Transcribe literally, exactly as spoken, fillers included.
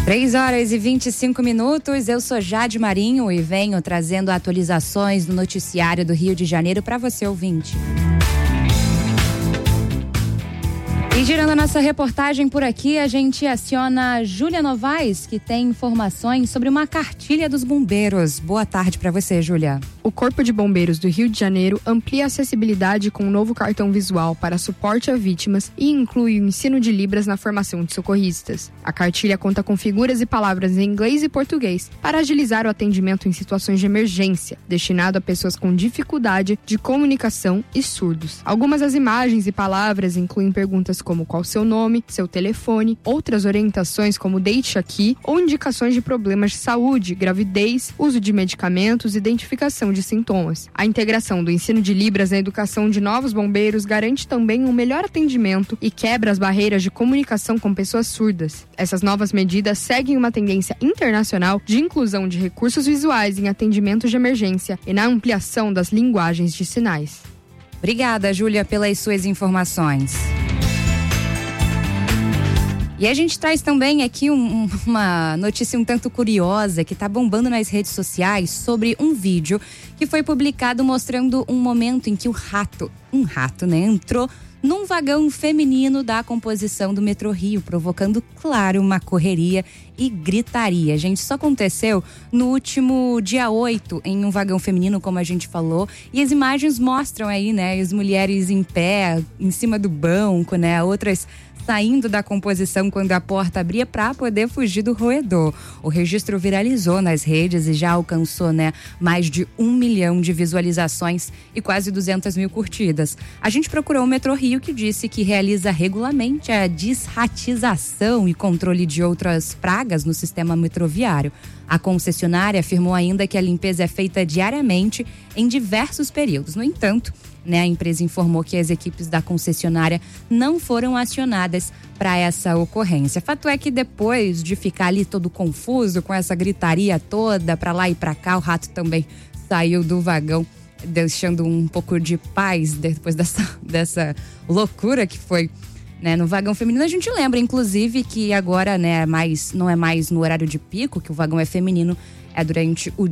três horas e vinte e cinco minutos, eu sou Jade Marinho e venho trazendo atualizações do noticiário do Rio de Janeiro para você, ouvinte. E girando a nossa reportagem por aqui, a gente aciona a Júlia Novaes, que tem informações sobre uma cartilha dos bombeiros. Boa tarde para você, Júlia. O Corpo de Bombeiros do Rio de Janeiro amplia a acessibilidade com um novo cartão visual para suporte a vítimas e inclui o ensino de Libras na formação de socorristas. A cartilha conta com figuras e palavras em inglês e português para agilizar o atendimento em situações de emergência, destinado a pessoas com dificuldade de comunicação e surdos. Algumas das imagens e palavras incluem perguntas como qual seu nome, seu telefone, outras orientações como deixe aqui ou indicações de problemas de saúde, gravidez, uso de medicamentos e identificação de sintomas. A integração do ensino de Libras na educação de novos bombeiros garante também um melhor atendimento e quebra as barreiras de comunicação com pessoas surdas. Essas novas medidas seguem uma tendência internacional de inclusão de recursos visuais em atendimentos de emergência e na ampliação das linguagens de sinais. Obrigada, Júlia, pelas suas informações. E a gente traz também aqui um, uma notícia um tanto curiosa que está bombando nas redes sociais sobre um vídeo que foi publicado mostrando um momento em que o rato, um rato, né, entrou num vagão feminino da composição do metrô Rio, provocando, claro, uma correria e gritaria. Gente, isso aconteceu no último dia oito, em um vagão feminino, como a gente falou, e as imagens mostram aí, né, as mulheres em pé, em cima do banco, né, outras saindo da composição quando a porta abria para poder fugir do roedor. O registro viralizou nas redes e já alcançou, né, mais de um milhão de visualizações e quase duzentas mil curtidas. A gente procurou o Metrô Rio, que disse que realiza regularmente a desratização e controle de outras pragas no sistema metroviário. A concessionária afirmou ainda que a limpeza é feita diariamente em diversos períodos. No entanto, né, a empresa informou que as equipes da concessionária não foram acionadas para essa ocorrência. Fato é que depois de ficar ali todo confuso com essa gritaria toda para lá e para cá, o rato também saiu do vagão, deixando um pouco de paz depois dessa, dessa loucura que foi, né, no vagão feminino. A gente lembra, inclusive, que agora, né, mais, não é mais no horário de pico, que o vagão é feminino, é durante o